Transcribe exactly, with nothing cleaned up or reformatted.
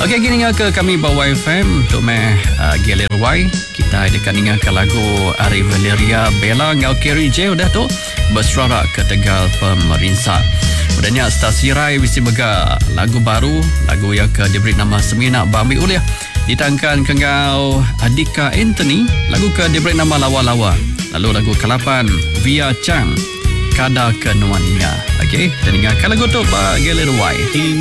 Okey, kini ke kami bawa F M untuk meh uh, Galer Y. Kita akan dengarkan lagu Ari Valeria Bella ngau Kerry J udah tu bersuara ke Tegal Pemerintah. Kemudiannya Stasi Rai Wisi Bega lagu baru, lagu yang ke diberi nama Semina Bambi Uliah. Ditangkan ke ngau Adika Anthony, lagu ke diberi nama Lawa-Lawa. Lalu lagu ke-lapan Via Chang Kada Kenuania. Okey, kita dengarkan lagu tu Pak Galer Y.